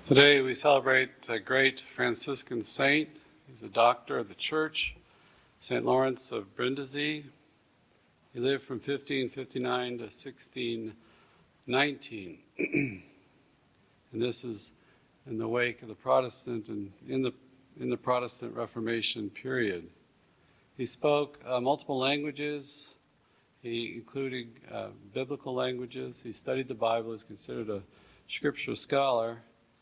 Today we celebrate a great Franciscan saint. He's a doctor of the Church, St. Lawrence of Brindisi. He lived from 1559 to 1619. And this is in the wake of the Protestant and in the Protestant Reformation period. He spoke multiple languages, including biblical languages. He studied the Bible, is considered a scripture scholar.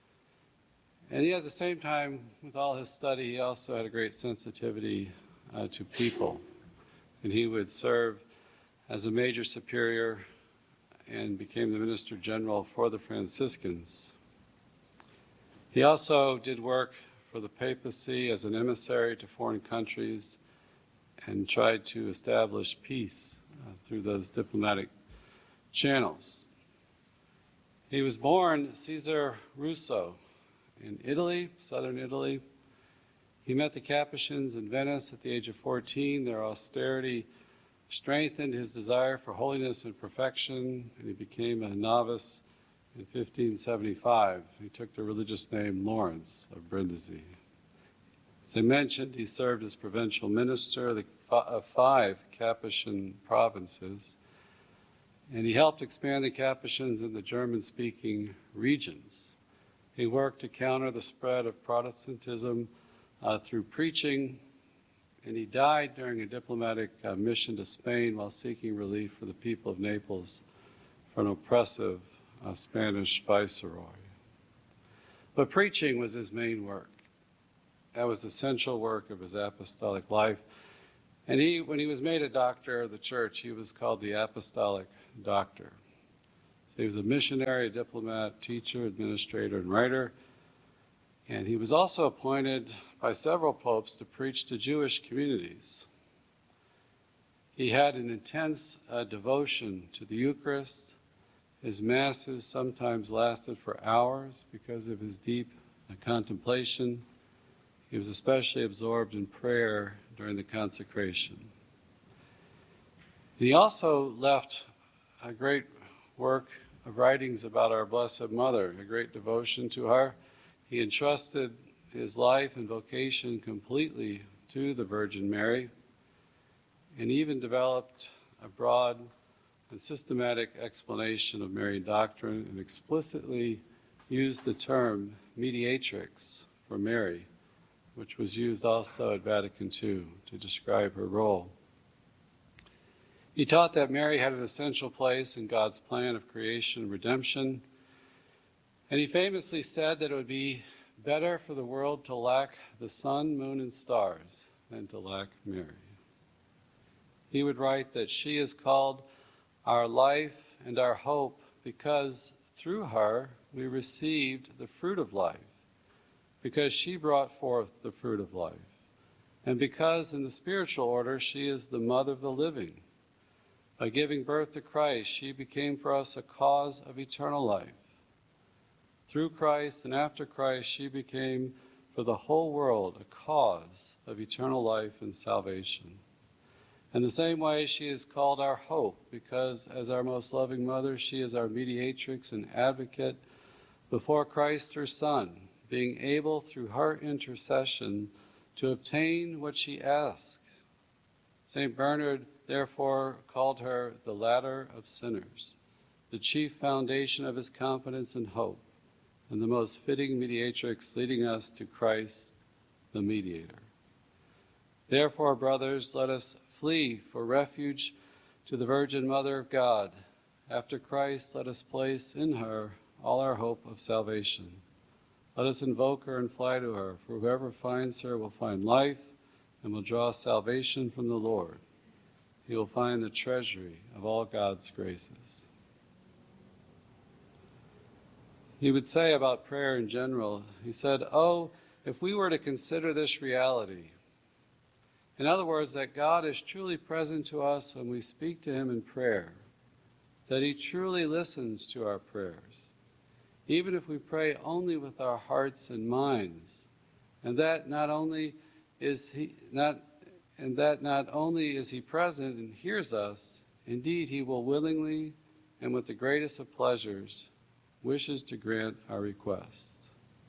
And yet at the same time, with all his study, he also had a great sensitivity to people. And he would serve as a major superior and became the Minister General for the Franciscans. He also did work for the papacy as an emissary to foreign countries and tried to establish peace through those diplomatic channels. He was born Cesare Russo in Italy, southern Italy. He met the Capuchins in Venice at the age of 14. Their austerity strengthened his desire for holiness and perfection, and he became a novice in 1575. He took the religious name Lawrence of Brindisi. As I mentioned, he served as provincial minister of 5 Capuchin provinces, and he helped expand the Capuchins in the German-speaking regions. He worked to counter the spread of Protestantism through preaching, and he died during a diplomatic mission to Spain while seeking relief for the people of Naples from an oppressive Spanish viceroy. But preaching was his main work. That was the central work of his apostolic life. And when he was made a doctor of the Church, he was called the Apostolic Doctor. He was a missionary, a diplomat, teacher, administrator, and writer. And he was also appointed by several popes to preach to Jewish communities. He had an intense devotion to the Eucharist. His masses sometimes lasted for hours because of his deep contemplation. He was especially absorbed in prayer during the consecration. And he also left a great work of writings about our Blessed Mother, a great devotion to her. He entrusted his life and vocation completely to the Virgin Mary, and even developed a broad and systematic explanation of Marian doctrine and explicitly used the term mediatrix for Mary, which was used also at Vatican II to describe her role. He taught that Mary had an essential place in God's plan of creation and redemption, and he famously said that it would be better for the world to lack the sun, moon, and stars than to lack Mary. He would write that she is called our life and our hope because through her we received the fruit of life, because she brought forth the fruit of life, and because in the spiritual order she is the mother of the living. By giving birth to Christ, she became for us a cause of eternal life. Through Christ and after Christ, she became for the whole world a cause of eternal life and salvation. In the same way, she is called our hope, because as our most loving mother, she is our mediatrix and advocate before Christ her Son, being able through her intercession to obtain what she asked. St. Bernard therefore called her the ladder of sinners, the chief foundation of his confidence and hope, and the most fitting mediatrix leading us to Christ, the mediator. Therefore, brothers, let us flee for refuge to the Virgin Mother of God. After Christ, let us place in her all our hope of salvation. Let us invoke her and fly to her, for whoever finds her will find life and will draw salvation from the Lord. He will find the treasury of all God's graces. He would say about prayer in general, he said, "Oh, if we were to consider this reality," in other words, that God is truly present to us when we speak to him in prayer, that he truly listens to our prayers, even if we pray only with our hearts and minds, and that not only is he present and hears us, indeed he will willingly and with the greatest of pleasures wishes to grant our request.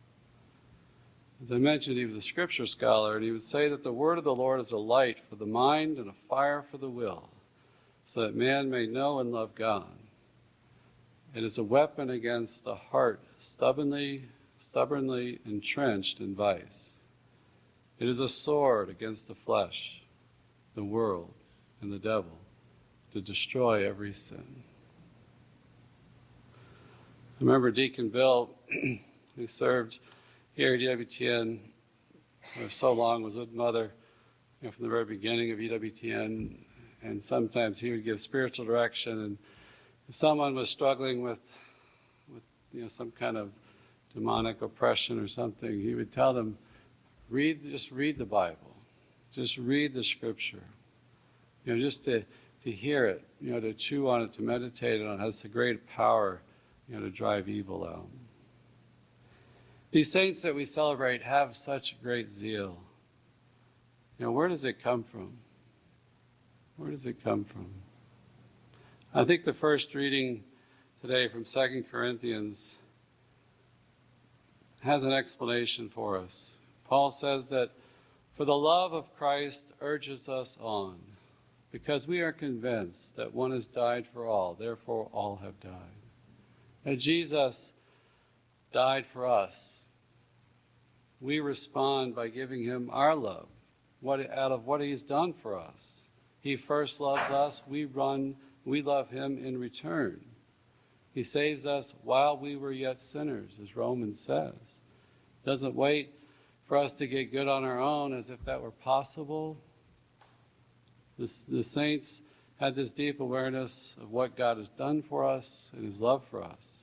As I mentioned, he was a scripture scholar, and he would say that the word of the Lord is a light for the mind and a fire for the will, so that man may know and love God. It is a weapon against the heart stubbornly entrenched in vice. It is a sword against the flesh, the world, and the devil, to destroy every sin. I remember Deacon Bill, who served here at EWTN for so long, was with Mother from the very beginning of EWTN, and sometimes he would give spiritual direction, and if someone was struggling with some kind of demonic oppression or something, he would tell them, just read the Bible, just read the Scripture, just to hear it, to chew on it, to meditate on it, has the great power, to drive evil out. These saints that we celebrate have such great zeal. Where does it come from? Where does it come from? I think the first reading today from 2 Corinthians has an explanation for us. Paul says that, "For the love of Christ urges us on, because we are convinced that one has died for all, therefore all have died." And Jesus died for us. We respond by giving him our love, out of what he's done for us. He first loves us, we love him in return. He saves us while we were yet sinners, as Romans says. Doesn't wait for us to get good on our own as if that were possible. The saints had this deep awareness of what God has done for us and his love for us.